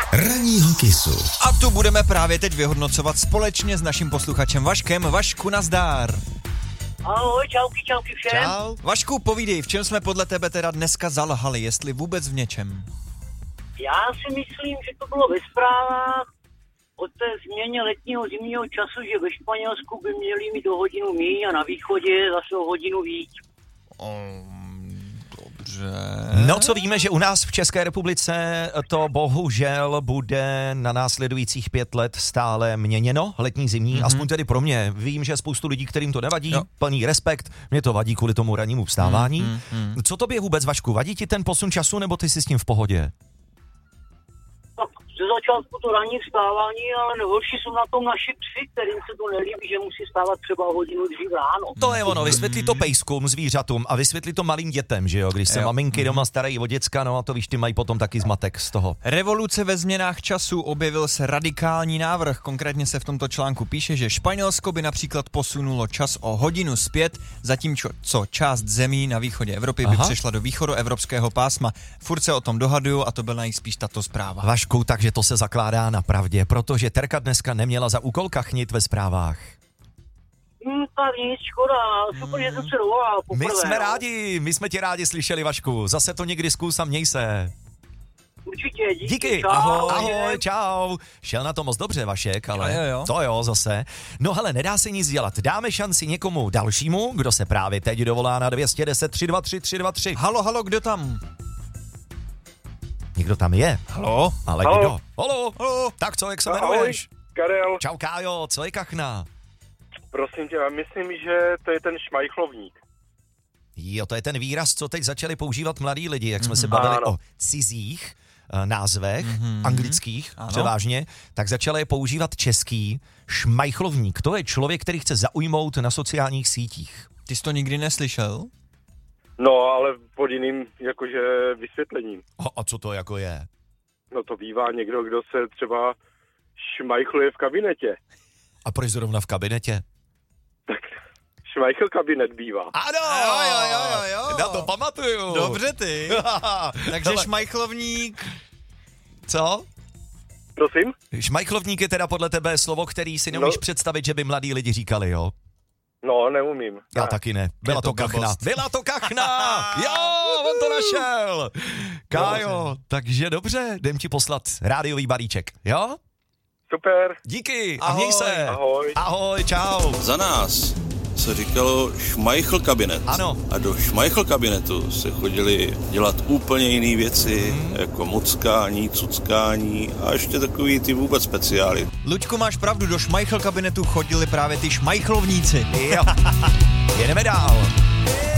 Ranního kysu. A tu budeme právě teď vyhodnocovat společně s naším posluchačem Vaškem. Vašku, nazdár. Ahoj, čauky všem. Čau. Vašku, povídej, v čem jsme podle tebe teda dneska zalhali, jestli vůbec v něčem? Já si myslím, že to bylo ve zprávách o té změně letního zimního času, že ve Španělsku by měli mít o hodinu míň a na východě zase o hodinu víc. Dobře. No, co víme, že u nás v České republice to bohužel bude na následujících 5 let stále měněno, letní, zimní, aspoň tedy pro mě. Vím, že spoustu lidí, kterým to nevadí, plný respekt, mě to vadí kvůli tomu rannímu vstávání. Co tobě vůbec, Vašku, vadí ti ten posun času, nebo ty jsi s tím v pohodě? Tak ze začátku to ranní vstávání, ale horší jsou na tom naši psi, kterým se to nelíbí, že musí stávat třeba o hodinu dřív ráno. To je ono, vysvětli to pejskům, zvířatům a vysvětli to malým dětem, že jo, když se maminky doma starají o děcka, no a to víš, ty mají potom taky zmatek z toho. Revoluce ve změnách času, objevil se radikální návrh, konkrétně se v tomto článku píše, že Španělsko by například posunulo čas o hodinu zpět, zatímco část zemí na východě Evropy by přešla do východoevropského pásma. Furt se o tom dohaduju a to byla nejspíš tato zpráva. Vašku, takže to se zakládá na pravdě, protože Terka dneska neměla za úkol kachnit ve zprávách. Tak nic, škoda, super, že jsem se dovolal poprvé. My jsme tě rádi slyšeli, Vašku, zase to někdy zkus a měj se. Určitě, díky. Čau, ahoj, čau. Šel na to moc dobře, Vašek, ale to jo, zase. No hele, nedá se nic dělat, dáme šanci někomu dalšímu, kdo se právě teď dovolá na 210 323 323. Halo, kdo tam? Někdo tam je. Halo? Ale kdo? Halo. Tak co, jak se jmenuješ? Karel. Čau, Kájo, co je kachna? Prosím tě, já myslím, že to je ten šmajchlovník. Jo, to je ten výraz, co teď začali používat mladí lidi, jak jsme se bavili o cizích názvech, anglických převážně, tak začali je používat český šmajchlovník. To je člověk, který chce zaujmout na sociálních sítích. Ty jsi to nikdy neslyšel? No, ale pod jiným jakože vysvětlením. A co to jako je? No to bývá někdo, kdo se třeba šmajchluje v kabinetě. A proč zrovna v kabinetě? Tak šmajchl kabinet bývá. Ano, jo. Na to pamatuju. Dobře ty. Takže šmajchlovník. Co? Prosím? Šmajchlovník je teda podle tebe slovo, který si neumíš představit, že by mladí lidi říkali, jo? No, neumím. Já taky ne. Byla to kachna. Jo, on to našel. Kájo, takže dobře, jdem ti poslat rádiový balíček, jo? Super. Díky a měj se. Ahoj. Ahoj, čau. Za nás se říkalo šmajchl kabinet. Ano. A do šmajchl kabinetu se chodili dělat úplně jiné věci, jako muckání, cuckání a ještě takový ty vůbec speciály. Luďku, máš pravdu, do šmajchl kabinetu chodili právě ty šmajchlovníci. Jo. Jedeme dál.